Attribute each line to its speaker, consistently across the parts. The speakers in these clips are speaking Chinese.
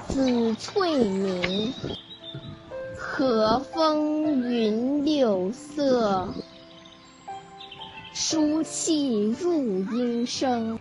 Speaker 1: 子翠明，和风云柳色，书气入阴声。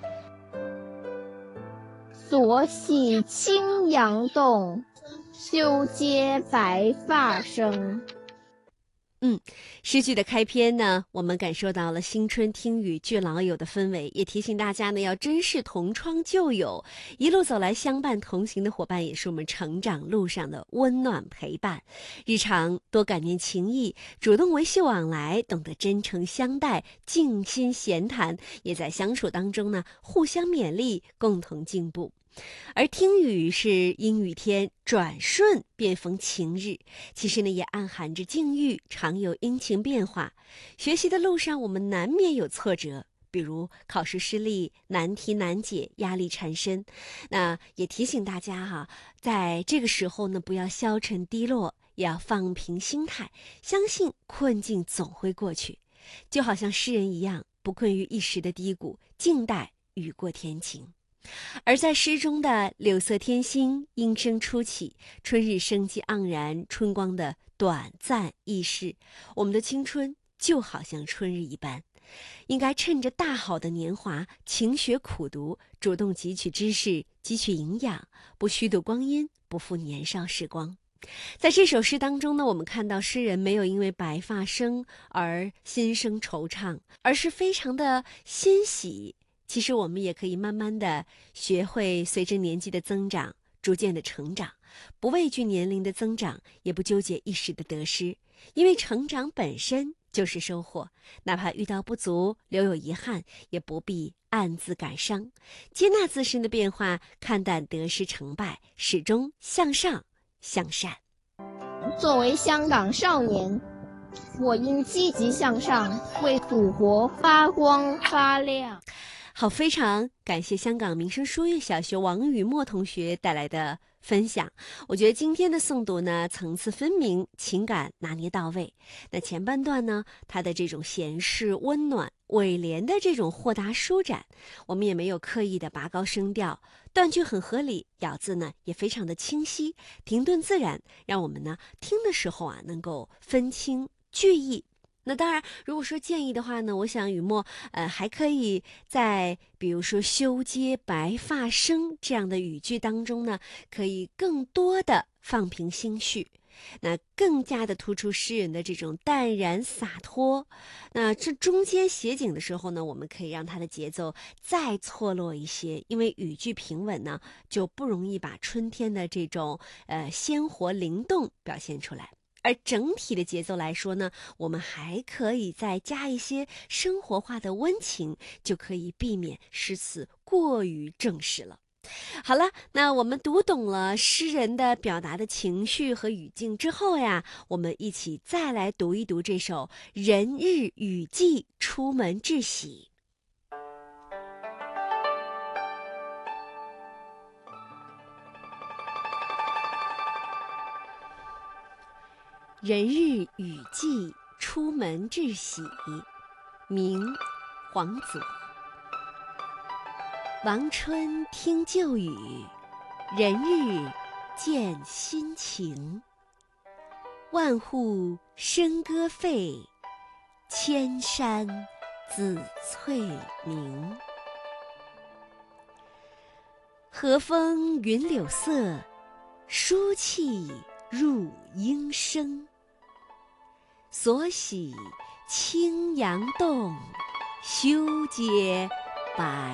Speaker 1: 所喜青阳动，休嗟白发生。
Speaker 2: 诗句的开篇呢，我们感受到了新春听雨聚老友的氛围，也提醒大家呢要珍视同窗旧友，一路走来相伴同行的伙伴，也是我们成长路上的温暖陪伴。日常多感念情谊，主动维系往来，懂得真诚相待，静心闲谈，也在相处当中呢互相勉励，共同进步。而听雨是阴雨天，转瞬便逢晴日，其实呢也暗含着境遇常有阴晴变化。学习的路上我们难免有挫折，比如考试失利、难题难解、压力缠身。那也提醒大家在这个时候呢不要消沉低落，也要放平心态，相信困境总会过去。就好像诗人一样，不困于一时的低谷，静待雨过天晴。而在诗中的柳色天心，莺声初起，春日生机盎然，春光的短暂易逝，我们的青春就好像春日一般，应该趁着大好的年华，勤学苦读，主动汲取知识，汲取营养，不虚度光阴，不负年少时光。在这首诗当中呢，我们看到诗人没有因为白发生而心生惆怅，而是非常的欣喜。其实我们也可以慢慢的学会随着年纪的增长逐渐的成长，不畏惧年龄的增长，也不纠结一时的得失，因为成长本身就是收获，哪怕遇到不足留有遗憾，也不必暗自感伤，接纳自身的变化，看淡得失成败，始终向上向善。
Speaker 1: 作为香港少年，我应积极向上，为祖国发光发亮。
Speaker 2: 好，非常感谢香港民生书院小学王雨墨同学带来的分享。我觉得今天的诵读呢，层次分明，情感拿捏到位。那前半段呢，它的这种闲适温暖，尾联的这种豁达舒展，我们也没有刻意的拔高声调，断句很合理，咬字呢也非常的清晰，停顿自然，让我们呢听的时候能够分清句意。那当然，如果说建议的话呢，我想雨墨还可以在比如说休嗟白发生这样的语句当中呢，可以更多的放平心绪，那更加的突出诗人的这种淡然洒脱。那这中间写景的时候呢，我们可以让它的节奏再错落一些，因为语句平稳呢，就不容易把春天的这种鲜活灵动表现出来。而整体的节奏来说呢，我们还可以再加一些生活化的温情，就可以避免诗词过于正式了。好了，那我们读懂了诗人的表达的情绪和语境之后呀，我们一起再来读一读这首《人日雨寄出门致喜》。人日雨寄出门致喜，明黄祖。王春听旧语，人日见新情。万户笙歌沸，千山紫翠明。和风云柳色，书气入莺声。所喜青阳动，休嗟白